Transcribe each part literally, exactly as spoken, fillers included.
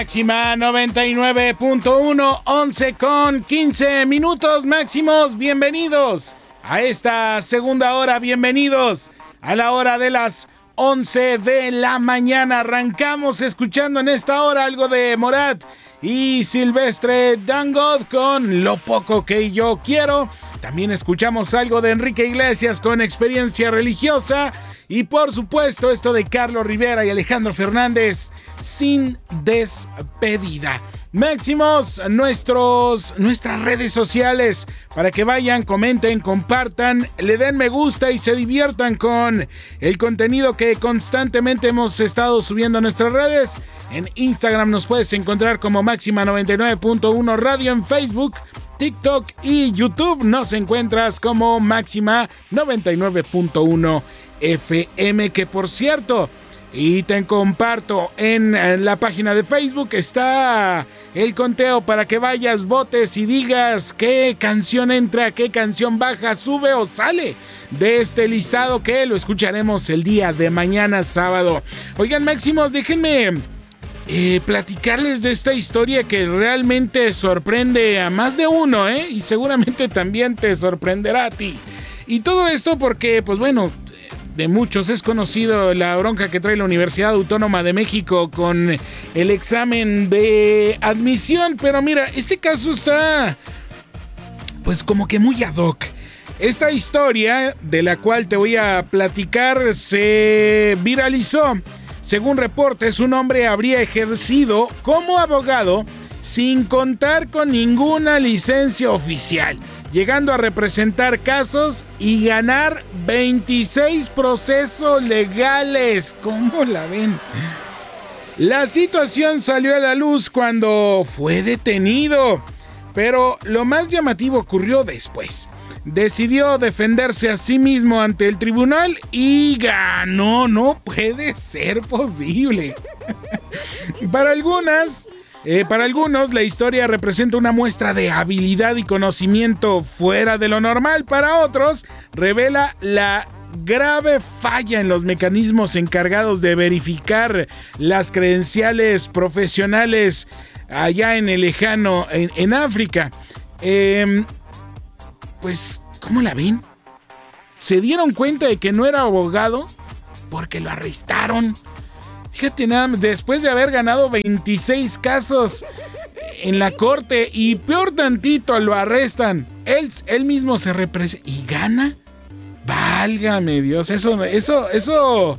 Máxima noventa y nueve punto uno, once con quince minutos máximos. Bienvenidos a esta segunda hora, bienvenidos a la hora de las once de la mañana. Arrancamos escuchando en esta hora algo de Morat y Silvestre Dangond con Lo Poco Que Yo Quiero. También escuchamos algo de Enrique Iglesias con Experiencia Religiosa. Y por supuesto esto de Carlos Rivera y Alejandro Fernández, Sin Despedida. Máximos nuestros, nuestras redes sociales para que vayan, comenten, compartan, le den me gusta y se diviertan con el contenido que constantemente hemos estado subiendo a nuestras redes. En Instagram nos puedes encontrar como Máxima noventa y nueve punto uno Radio, en Facebook, TikTok y YouTube nos encuentras como Máxima noventa y nueve punto uno F M, que por cierto, y te comparto en, en la página de Facebook está el conteo para que vayas, votes y digas qué canción entra, qué canción baja, sube o sale de este listado que lo escucharemos el día de mañana sábado. Oigan, máximos, déjenme eh, platicarles de esta historia que realmente sorprende a más de uno, ¿eh? Y seguramente también te sorprenderá a ti. Y todo esto porque, pues bueno, de muchos es conocido la bronca que trae la Universidad Autónoma de México con el examen de admisión, pero mira, este caso está pues como que muy ad hoc. Esta historia de la cual te voy a platicar se viralizó. Según reportes, un hombre habría ejercido como abogado sin contar con ninguna licencia oficial, llegando a representar casos y ganar veintiséis procesos legales. ¿Cómo la ven? La situación salió a la luz cuando fue detenido, pero lo más llamativo ocurrió después. Decidió defenderse a sí mismo ante el tribunal y ganó. No puede ser posible. Para algunas... Eh, para algunos, la historia representa una muestra de habilidad y conocimiento fuera de lo normal. Para otros, revela la grave falla en los mecanismos encargados de verificar las credenciales profesionales allá en el lejano, en, en África. Eh, pues, ¿cómo la ven? ¿Se dieron cuenta de que no era abogado? Porque lo arrestaron. Fíjate nada más, después de haber ganado veintiséis casos en la corte y peor tantito lo arrestan, él, él mismo se representa y gana. Válgame Dios, eso, eso, eso,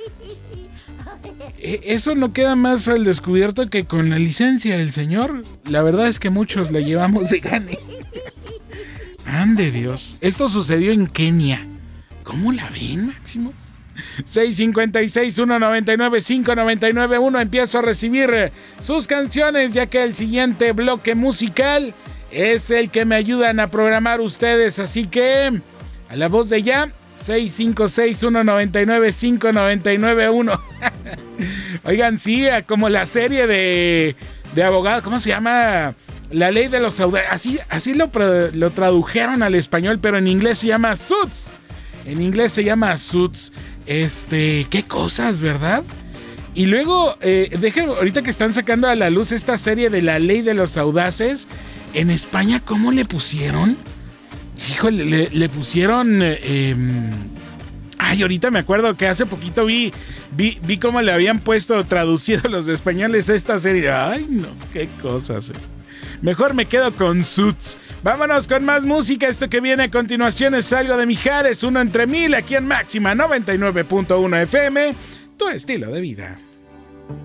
eso no queda más al descubierto que con la licencia del señor. La verdad es que muchos la llevamos de gane. Ande Dios, esto sucedió en Kenia. ¿Cómo la ven, Máximo? seis cinco seis, uno nueve nueve, cinco nueve nueve uno. Empiezo a recibir sus canciones, ya que el siguiente bloque musical es el que me ayudan a programar ustedes. Así que, a la voz de ya, seis cinco seis, uno nueve nueve, cinco nueve nueve uno. Oigan, sí, como la serie de, de abogados, ¿cómo se llama? La ley de los audaces. Así, así lo, lo tradujeron al español, pero en inglés se llama Suits. En inglés se llama Suits. Este, qué cosas, ¿verdad? Y luego, eh, dejen, ahorita que están sacando a la luz esta serie de La Ley de los Audaces, en España, ¿cómo le pusieron? Híjole, le, le pusieron... Eh, ay, ahorita me acuerdo que hace poquito vi, vi, vi cómo le habían puesto traducido los españoles a esta serie. Ay, no, qué cosas. Eh. Mejor me quedo con Suits. Vámonos con más música. Esto que viene a continuación es algo de Mijares, uno entre mil, aquí en Máxima noventa y nueve punto uno F M, tu estilo de vida.